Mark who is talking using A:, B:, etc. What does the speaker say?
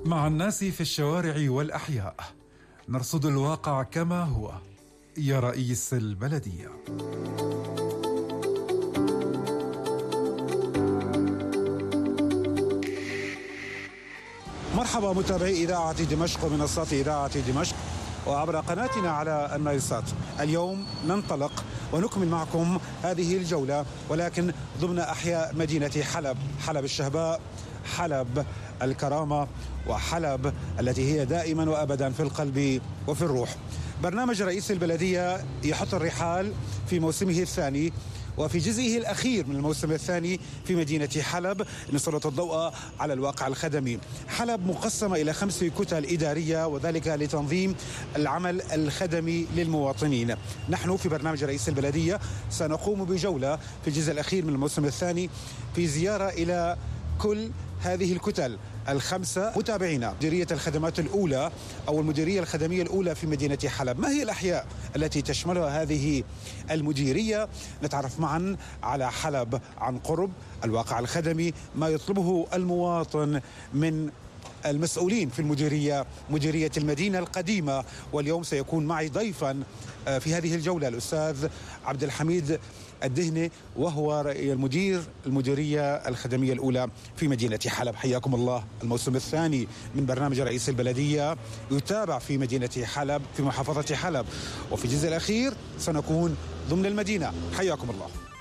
A: مع الناس في الشوارع والأحياء نرصد الواقع كما هو. يا رئيس البلدية.
B: مرحبا متابعي إذاعة دمشق ومنصات إذاعة دمشق وعبر قناتنا على النايل سات. اليوم ننطلق ونكمل معكم هذه الجولة، ولكن ضمن أحياء مدينة حلب، حلب الشهباء، حلب الكرامة، وحلب التي هي دائما وأبدا في القلب وفي الروح. برنامج رئيس البلدية يحط الرحال في موسمه الثاني وفي جزئه الأخير من الموسم الثاني في مدينة حلب، نسلط الضوء على الواقع الخدمي. حلب مقسمة إلى 5 كتل إدارية، وذلك لتنظيم العمل الخدمي للمواطنين. نحن في برنامج رئيس البلدية سنقوم بجولة في الجزء الأخير من الموسم الثاني في زيارة إلى كل هذه الكتل ال5. متابعينا، مديرية الخدمات الأولى أو المديرية الخدمية الأولى في مدينة حلب، ما هي الأحياء التي تشملها هذه المديرية؟ نتعرف معا على حلب عن قرب، الواقع الخدمي، ما يطلبه المواطن من المسؤولين في المديرية، مديرية المدينة القديمة. واليوم سيكون معي ضيفا في هذه الجولة الأستاذ عبد الحميد الدهني، وهو المديرية الخدمية الأولى في مدينة حلب. حياكم الله. الموسم الثاني من برنامج رئيس البلدية يتابع في مدينة حلب في محافظة حلب، وفي الجزء الأخير سنكون ضمن المدينة. حياكم الله.